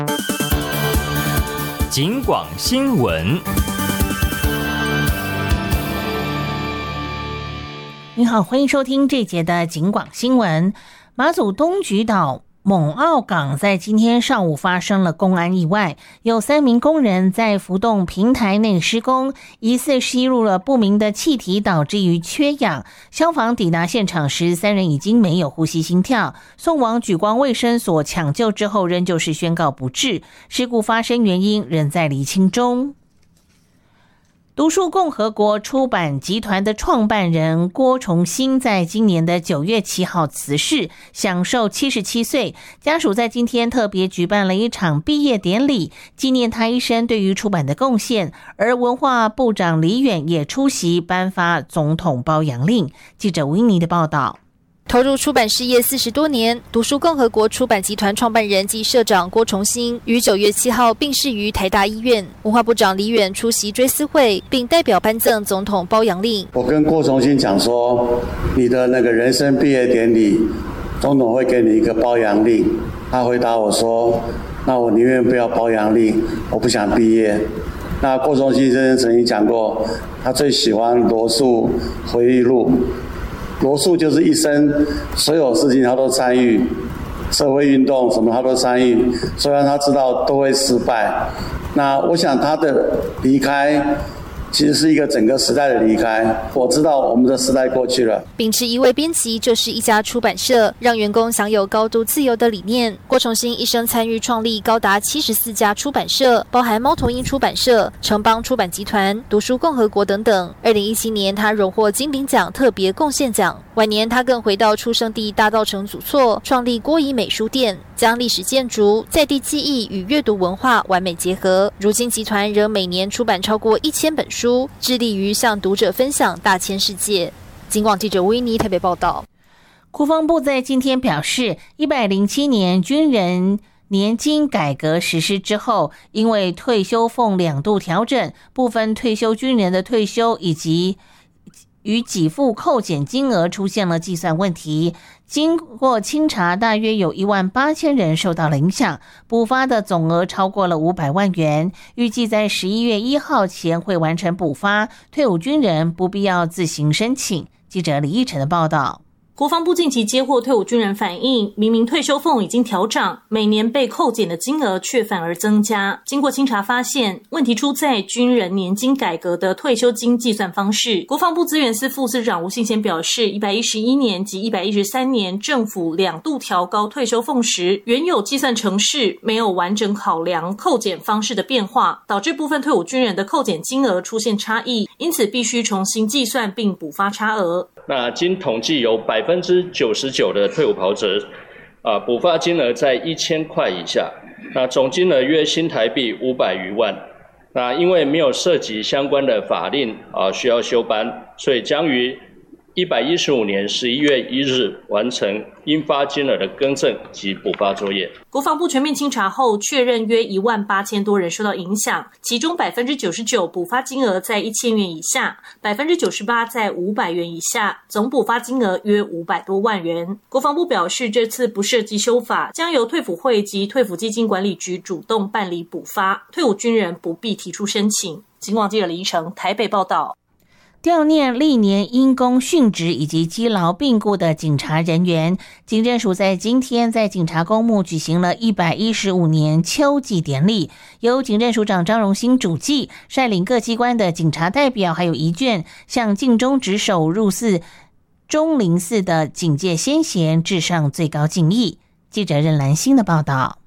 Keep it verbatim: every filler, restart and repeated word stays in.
警广新闻。 你好，欢迎收听这节的警广新闻。马祖东莒岛猛澳港在今天上午发生了工安意外，有三名工人在浮动平台内施工，疑似吸入了不明的气体，导致于缺氧。消防抵达现场时，三人已经没有呼吸心跳，送往莒光卫生所抢救之后，仍旧是宣告不治。事故发生原因仍在厘清中。读书共和国出版集团的创办人郭崇新在今年的九月七号辞世，享受七十七岁。家属在今天特别举办了一场毕业典礼，纪念他一生对于出版的贡献。而文化部长李远也出席颁发总统褒扬令。记者吴英妮的报道。 投入出版事业四十多年，读书共和国出版集团创办人及社长郭崇新于九月七号病逝于台大医院。文化部长李远出席追思会，并代表颁赠总统褒扬令。 我跟郭崇新讲说，你的那个人生毕业典礼，总统会给你一个褒扬令。他回答我说，那我宁愿不要褒扬令，我不想毕业。那郭崇新先生曾经讲过，他最喜欢罗素回忆录。罗素就是一生所有事情他都参与，社会运动什么他都参与，虽然他知道都会失败。那我想他的离开其实是一个整个时代的离开，我知道我们的时代过去了。 秉持一位编辑就是一家出版社，让员工享有高度自由的理念。郭崇新一生参与创立高达七十四家出版社，包含猫头鹰出版社、城邦出版集团、读书共和国等等。二零一七年，他荣获金鼎奖特别贡献奖。晚年，他更回到出生地大稻埕祖厝，创立郭怡美书店，将历史建筑、在地记忆与阅读文化完美结合。如今，集团仍每年出版超过一千本书，致力于向读者分享大千世界。警广记者维尼特别报道。 国防部在今天表示，一百零七年军人年金改革实施之后，因为退休俸两度调整，部分退休军人的退休以及与给付扣减金额出现了计算问题。经过清查，大约有一万八千人受到了影响，补发的总额超过了五百万元。预计在十一月一号前会完成补发，退伍军人不必要自行申请。记者李义成的报道。 国防部近期接获退伍军人反映，明明退休俸已经调涨，每年被扣减的金额却反而增加。经过清查发现，问题出在军人年金改革的退休金计算方式。国防部资源司副司长吴信贤表示，一百一十一年及一百一十三年政府两度调高退休俸时，原有计算程式没有完整考量扣减方式的变化，导致部分退伍军人的扣减金额出现差异，因此必须重新计算并补发差额。 那经统计有百分之九十九的退伍袍泽，啊，补发金额在一千块以下，那总金额约新台币五百余万。那因为没有涉及相关的法令啊，需要修班，所以将于一百一十五年十一月一日完成应发金额的更正及补发作业。 国防部全面清查后，确认约一万八千多人受到影响，其中百分之九十九补发金额在一千元以下，百分之九十八在五百元以下，总补发金额约五百多万元。国防部表示，这次不涉及修法，将由退辅会及退辅基金管理局主动办理补发，退伍军人不必提出申请。警广记者李怡成台北报道。 悼念历年因公殉职以及积劳病故的警察人员，警政署在今天在警察公墓举行了一百一十五年秋祭典礼，由警政署长张荣兴主祭，率领各机关的警察代表还有仪眷，向尽忠职守入祀钟灵寺的警戒先贤致上最高敬意。记者任兰心的报道。